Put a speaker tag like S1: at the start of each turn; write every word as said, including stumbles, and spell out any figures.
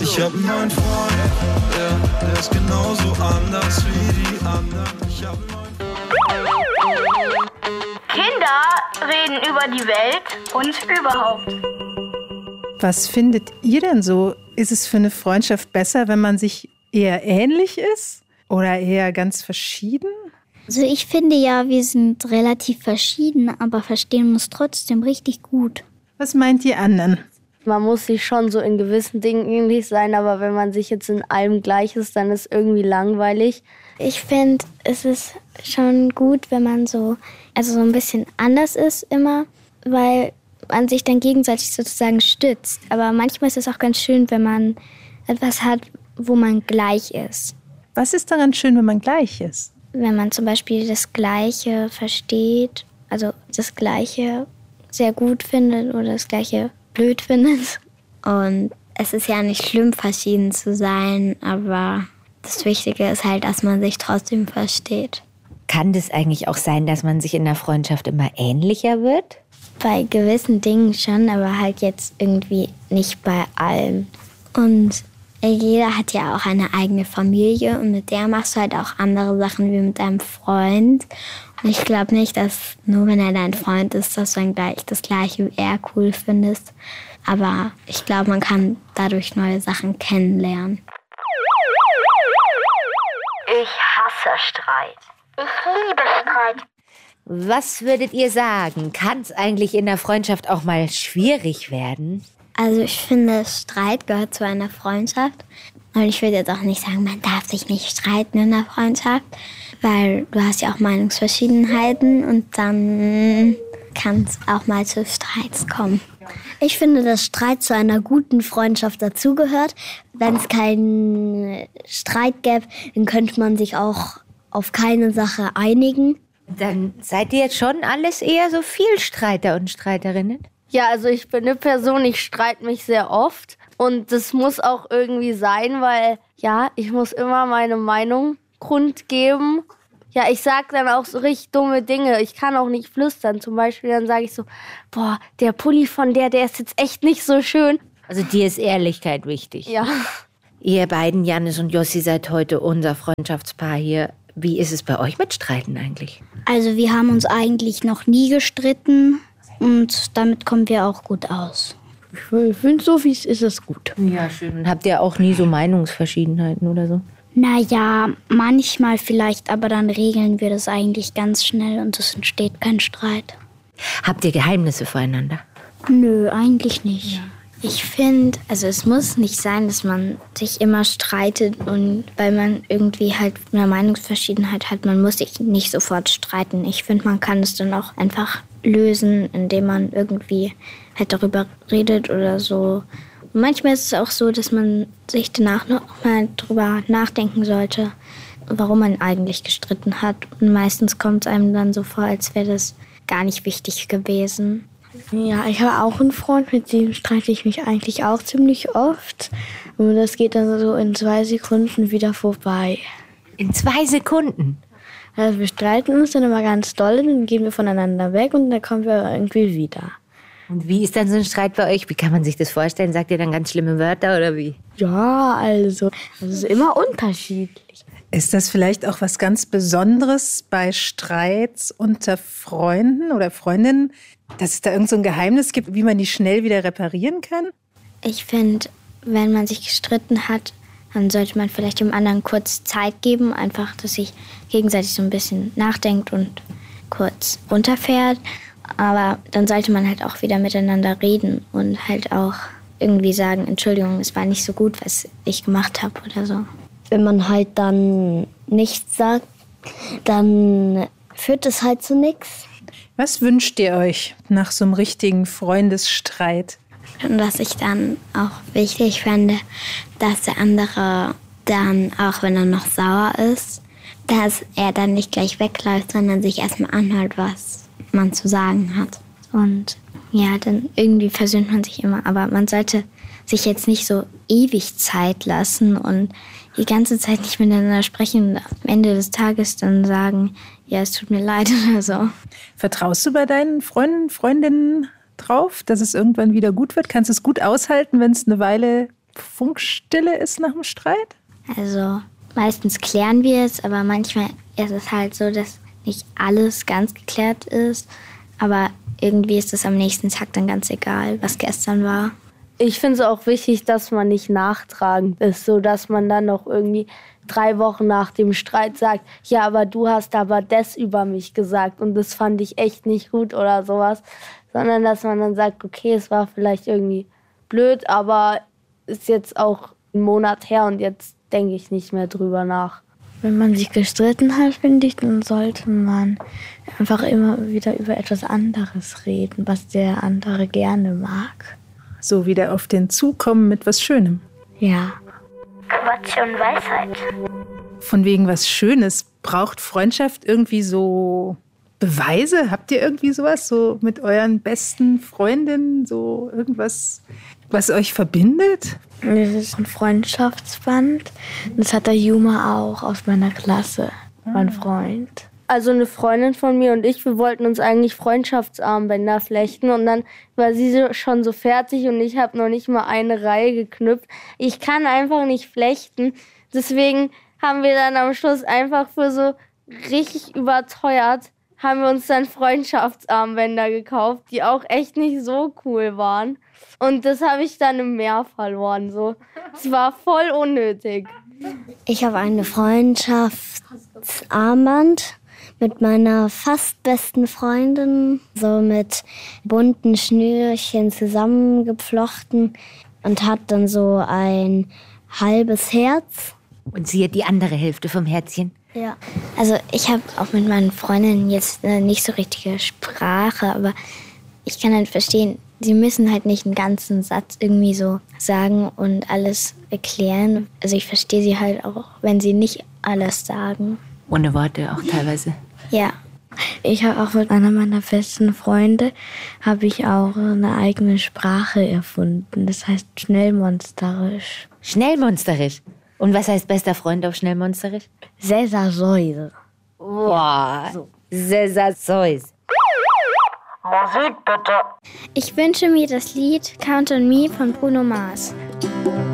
S1: Ich hab einen neuen Freund, der, der ist genauso anders wie die anderen. Ich hab einen neuen Freund.
S2: Kinder reden über die Welt und überhaupt.
S3: Was findet ihr denn so? Ist es für eine Freundschaft besser, wenn man sich eher ähnlich ist oder eher ganz verschieden?
S4: Also ich finde ja, wir sind relativ verschieden, aber verstehen uns trotzdem richtig gut.
S3: Was meint ihr anderen?
S5: Man muss sich schon so in gewissen Dingen ähnlich sein, aber wenn man sich jetzt in allem gleich ist, dann ist irgendwie langweilig.
S4: Ich finde, es ist schon gut, wenn man so, also so ein bisschen anders ist immer, weil man sich dann gegenseitig sozusagen stützt. Aber manchmal ist es auch ganz schön, wenn man etwas hat, wo man gleich ist.
S3: Was ist daran schön, wenn man gleich ist?
S4: Wenn man zum Beispiel das Gleiche versteht, also das Gleiche sehr gut findet oder das Gleiche blöd findet. Und es ist ja nicht schlimm, verschieden zu sein, aber das Wichtige ist halt, dass man sich trotzdem versteht.
S6: Kann das eigentlich auch sein, dass man sich in der Freundschaft immer ähnlicher wird?
S4: Bei gewissen Dingen schon, aber halt jetzt irgendwie nicht bei allem. Und jeder hat ja auch eine eigene Familie und mit der machst du halt auch andere Sachen wie mit deinem Freund. Und ich glaube nicht, dass nur wenn er dein Freund ist, dass du dann gleich das Gleiche wie er cool findest. Aber ich glaube, man kann dadurch neue Sachen kennenlernen.
S2: Ich hasse Streit. Ich liebe Streit.
S6: Was würdet ihr sagen? Kann es eigentlich in der Freundschaft auch mal schwierig werden?
S4: Also ich finde, Streit gehört zu einer Freundschaft. Und ich würde jetzt auch nicht sagen, man darf sich nicht streiten in der Freundschaft, weil du hast ja auch Meinungsverschiedenheiten und dann kann es auch mal zu Streits kommen. Ich finde, dass Streit zu einer guten Freundschaft dazugehört. Wenn es keinen Streit gäbe, dann könnte man sich auch auf keine Sache einigen.
S6: Dann seid ihr jetzt schon alles eher so Vielstreiter und Streiterinnen?
S5: Ja, also ich bin eine Person, ich streite mich sehr oft. Und das muss auch irgendwie sein, weil, ja, ich muss immer meine Meinung kundgeben. Ja, ich sag dann auch so richtig dumme Dinge. Ich kann auch nicht flüstern. Zum Beispiel dann sage ich so, boah, der Pulli von der, der ist jetzt echt nicht so schön.
S6: Also dir ist Ehrlichkeit wichtig.
S5: Ja.
S6: Ihr beiden, Jannis und Jossi, seid heute unser Freundschaftspaar hier. Wie ist es bei euch mit Streiten eigentlich?
S4: Also wir haben uns eigentlich noch nie gestritten und damit kommen wir auch gut aus.
S5: Ich finde, so wie es ist, ist gut.
S6: Ja, schön. Und habt ihr auch nie so Meinungsverschiedenheiten oder so?
S4: Naja, manchmal vielleicht, aber dann regeln wir das eigentlich ganz schnell und es entsteht kein Streit.
S6: Habt ihr Geheimnisse voreinander?
S4: Nö, eigentlich nicht. Ja. Ich finde, also es muss nicht sein, dass man sich immer streitet und weil man irgendwie halt eine Meinungsverschiedenheit hat, man muss sich nicht sofort streiten. Ich finde, man kann es dann auch einfach lösen, indem man irgendwie halt darüber redet oder so. Und manchmal ist es auch so, dass man sich danach noch mal drüber nachdenken sollte, warum man eigentlich gestritten hat. Und meistens kommt es einem dann so vor, als wäre das gar nicht wichtig gewesen.
S5: Ja, ich habe auch einen Freund, mit dem streite ich mich eigentlich auch ziemlich oft. Und das geht dann so in zwei Sekunden wieder vorbei.
S6: In zwei Sekunden?
S5: Also wir streiten uns dann immer ganz doll, dann gehen wir voneinander weg und dann kommen wir irgendwie wieder.
S6: Und wie ist dann so ein Streit bei euch? Wie kann man sich das vorstellen? Sagt ihr dann ganz schlimme Wörter oder wie?
S5: Ja, also, das ist immer unterschiedlich.
S3: Ist das vielleicht auch was ganz Besonderes bei Streits unter Freunden oder Freundinnen, dass es da irgend so ein Geheimnis gibt, wie man die schnell wieder reparieren kann?
S4: Ich finde, wenn man sich gestritten hat, dann sollte man vielleicht dem anderen kurz Zeit geben, einfach, dass sich gegenseitig so ein bisschen nachdenkt und kurz runterfährt. Aber dann sollte man halt auch wieder miteinander reden und halt auch irgendwie sagen, Entschuldigung, es war nicht so gut, was ich gemacht habe oder so.
S7: Wenn man halt dann nichts sagt, dann führt es halt zu nichts.
S3: Was wünscht ihr euch nach so einem richtigen Freundesstreit?
S4: Und was ich dann auch wichtig fände, dass der andere dann, auch wenn er noch sauer ist, dass er dann nicht gleich wegläuft, sondern sich erstmal anhört, was man zu sagen hat. Und ja, dann irgendwie versöhnt man sich immer. Aber man sollte sich jetzt nicht so ewig Zeit lassen und die ganze Zeit nicht miteinander sprechen und am Ende des Tages dann sagen, ja, es tut mir leid oder so.
S3: Vertraust du bei deinen Freunden, Freundinnen drauf, dass es irgendwann wieder gut wird? Kannst du es gut aushalten, wenn es eine Weile Funkstille ist nach dem Streit?
S4: Also meistens klären wir es, aber manchmal ist es halt so, dass nicht alles ganz geklärt ist. Aber irgendwie ist es am nächsten Tag dann ganz egal, was gestern war.
S5: Ich finde es auch wichtig, dass man nicht nachtragend ist, so dass man dann noch irgendwie drei Wochen nach dem Streit sagt, ja, aber du hast aber das über mich gesagt und das fand ich echt nicht gut oder sowas. Sondern dass man dann sagt, okay, es war vielleicht irgendwie blöd, aber ist jetzt auch ein Monat her und jetzt denke ich nicht mehr drüber nach.
S7: Wenn man sich gestritten hat, finde ich, dann sollte man einfach immer wieder über etwas anderes reden, was der andere gerne mag.
S3: So wieder auf den zukommen mit was Schönem.
S7: Ja.
S2: Quatsch und Weisheit.
S3: Von wegen was Schönes. Braucht Freundschaft irgendwie so Beweise? Habt ihr irgendwie sowas so mit euren besten Freundinnen? So irgendwas, was euch verbindet?
S7: Das ist ein Freundschaftsband. Das hat der Juma auch aus meiner Klasse, mein Freund.
S5: Also eine Freundin von mir und ich, wir wollten uns eigentlich Freundschaftsarmbänder flechten und dann war sie so, schon so fertig und ich habe noch nicht mal eine Reihe geknüpft. Ich kann einfach nicht flechten, deswegen haben wir dann am Schluss einfach für so richtig überteuert, haben wir uns dann Freundschaftsarmbänder gekauft, die auch echt nicht so cool waren. Und das habe ich dann im Meer verloren. So. Es war voll unnötig.
S7: Ich habe eine Freundschaftsarmband mit meiner fast besten Freundin, so mit bunten Schnürchen zusammengeflochten und hat dann so ein halbes Herz.
S6: Und sie hat die andere Hälfte vom Herzchen.
S7: Ja.
S4: Also ich habe auch mit meinen Freundinnen jetzt äh, nicht so richtige Sprache, aber ich kann halt verstehen, sie müssen halt nicht einen ganzen Satz irgendwie so sagen und alles erklären. Also ich verstehe sie halt auch, wenn sie nicht alles sagen.
S6: Ohne Worte auch teilweise.
S4: Ja.
S7: Ich habe auch mit einer meiner besten Freunde habe ich auch eine eigene Sprache erfunden. Das heißt Schnellmonsterisch.
S6: Schnellmonsterisch. Und was heißt bester Freund auf Schnellmonsterisch?
S7: Cäsarsäuse.
S6: Boah, so. Cäsarsäuse.
S2: Musik bitte.
S4: Ich wünsche mir das Lied Count on Me von Bruno Mars.